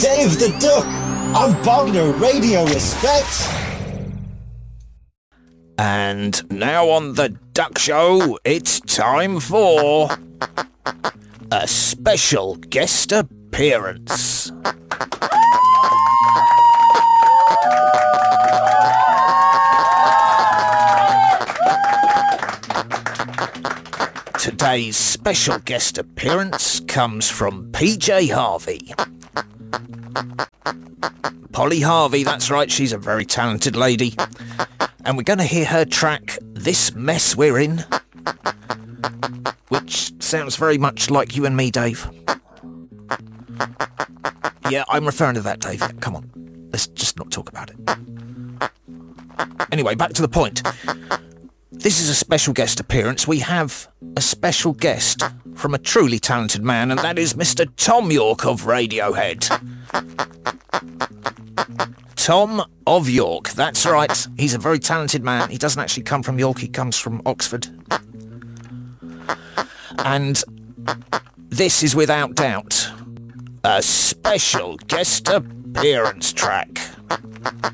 Dave the Duck on Boulder Radio Respect. And now on the Duck Show, it's time for a special guest appearance. Today's special guest appearance comes from PJ Harvey. Polly Harvey, that's right, she's a very talented lady. And we're going to hear her track, This Mess We're In, which sounds very much like you and me, Dave. Yeah, I'm referring to that, Dave. Come on, let's just not talk about it. Anyway, back to the point. This is a special guest appearance. We have a special guest from a truly talented man, and that is Mr. Thom Yorke of Radiohead. Thom of York, that's right. He's a very talented man. He doesn't actually come from York, he comes from Oxford. And this is without doubt a special guest appearance track.